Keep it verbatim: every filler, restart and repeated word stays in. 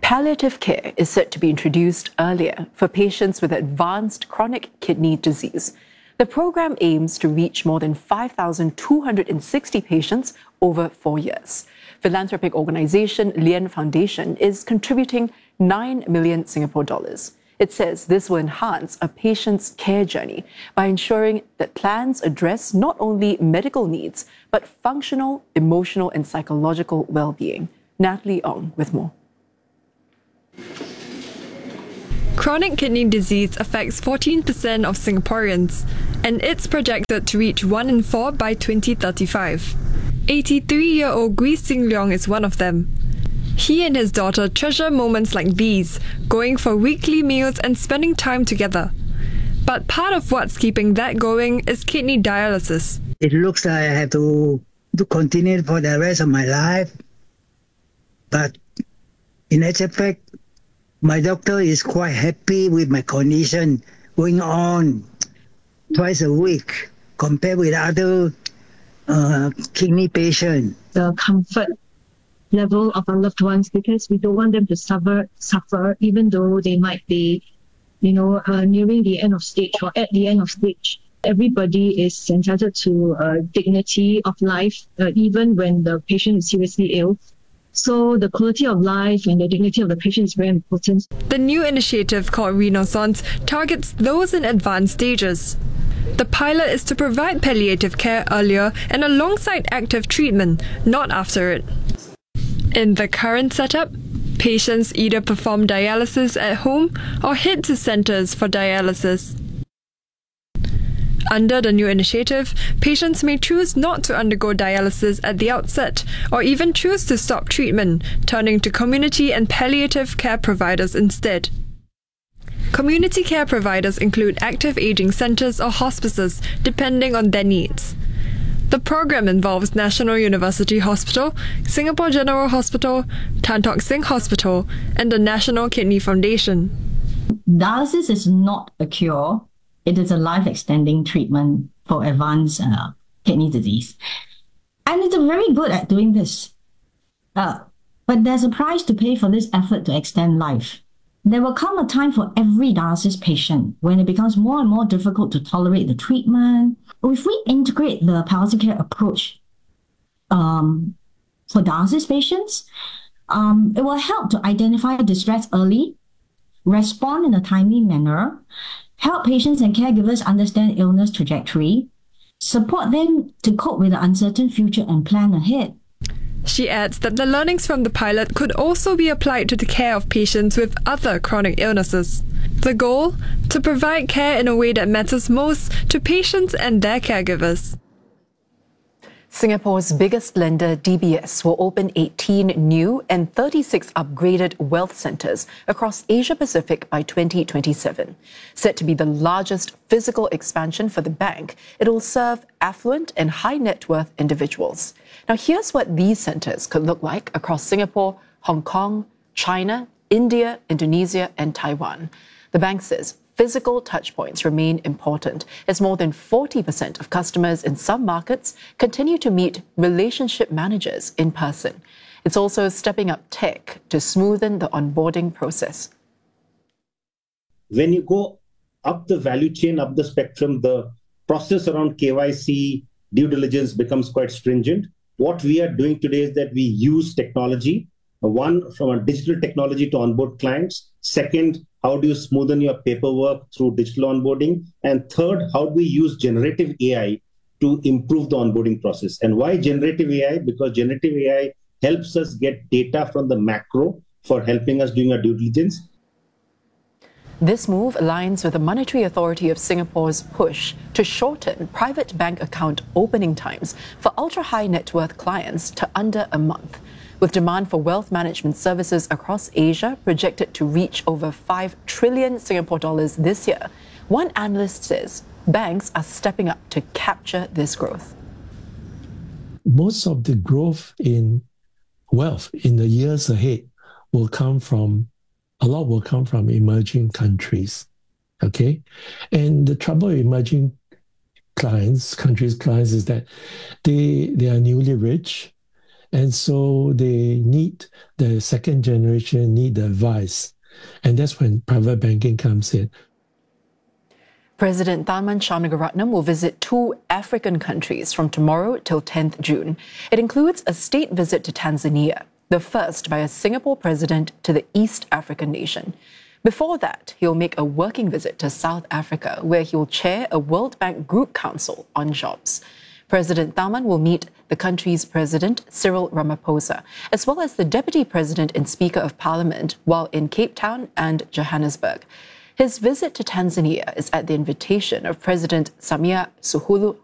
Palliative care is set to be introduced earlier for patients with advanced chronic kidney disease. The program aims to reach more than five thousand two hundred sixty patients over four years. Philanthropic organisation Lien Foundation is contributing nine million Singapore dollars. It says this will enhance a patient's care journey by ensuring that plans address not only medical needs, but functional, emotional and psychological well-being. Natalie Ong with more. Chronic kidney disease affects fourteen percent of Singaporeans, and it's projected to reach one in four by twenty thirty-five. eighty-three-year-old Gui Sing Leong is one of them. He and his daughter treasure moments like these, going for weekly meals and spending time together. But part of what's keeping that going is kidney dialysis. It looks like I have to, to continue for the rest of my life. But in actual fact, my doctor is quite happy with my condition going on twice a week compared with other uh, kidney patients. The comfort level of our loved ones, because we don't want them to suffer, suffer even though they might be, you know, uh, nearing the end of stage or at the end of stage. Everybody is entitled to uh, dignity of life, uh, even when the patient is seriously ill. So the quality of life and the dignity of the patient is very important. The new initiative called Renaissance targets those in advanced stages. The pilot is to provide palliative care earlier and alongside active treatment, not after it. In the current setup, patients either perform dialysis at home or head to centres for dialysis. Under the new initiative, patients may choose not to undergo dialysis at the outset or even choose to stop treatment, turning to community and palliative care providers instead. Community care providers include active ageing centres or hospices, depending on their needs. The program involves National University Hospital, Singapore General Hospital, Tan Tock Seng Hospital, and the National Kidney Foundation. Dialysis is not a cure. It is a life-extending treatment for advanced uh, kidney disease. And it's very good at doing this. Uh, but there's a price to pay for this effort to extend life. There will come a time for every dialysis patient when it becomes more and more difficult to tolerate the treatment. If we integrate the palliative care approach um, for dialysis patients, um, it will help to identify distress early, respond in a timely manner, help patients and caregivers understand illness trajectory, support them to cope with the uncertain future and plan ahead. She adds that the learnings from the pilot could also be applied to the care of patients with other chronic illnesses. The goal? To provide care in a way that matters most to patients and their caregivers. Singapore's biggest lender, D B S, will open eighteen new and thirty-six upgraded wealth centres across Asia-Pacific by twenty twenty-seven. Set to be the largest physical expansion for the bank, it will serve affluent and high-net-worth individuals. Now, here's what these centres could look like across Singapore, Hong Kong, China, India, Indonesia and Taiwan. The bank says physical touchpoints remain important as more than forty percent of customers in some markets continue to meet relationship managers in person. It's also stepping up tech to smoothen the onboarding process. When you go up the value chain, up the spectrum, the process around K Y C, due diligence becomes quite stringent. What we are doing today is that we use technology, one, from a digital technology to onboard clients. Second, how do you smoothen your paperwork through digital onboarding? And third, how do we use generative A I to improve the onboarding process? And why generative A I? Because generative A I helps us get data from the macro for helping us doing our due diligence. This move aligns with the Monetary Authority of Singapore's push to shorten private bank account opening times for ultra-high net worth clients to under a month. With demand for wealth management services across Asia projected to reach over five trillion Singapore dollars this year, one analyst says banks are stepping up to capture this growth. Most of the growth in wealth in the years ahead will come from, a lot will come from emerging countries, okay? And the trouble with emerging clients, countries' clients, is that they, they are newly rich, And so they need, the second generation need the advice. And that's when private banking comes in. President Tharman Shanmugaratnam will visit two African countries from tomorrow till tenth June. It includes a state visit to Tanzania, the first by a Singapore president to the East African nation. Before that, he'll make a working visit to South Africa, where he'll chair a World Bank Group Council on Jobs. President Tharman will meet the country's president, Cyril Ramaphosa, as well as the deputy president and speaker of parliament while in Cape Town and Johannesburg. His visit to Tanzania is at the invitation of President Samia Suluhu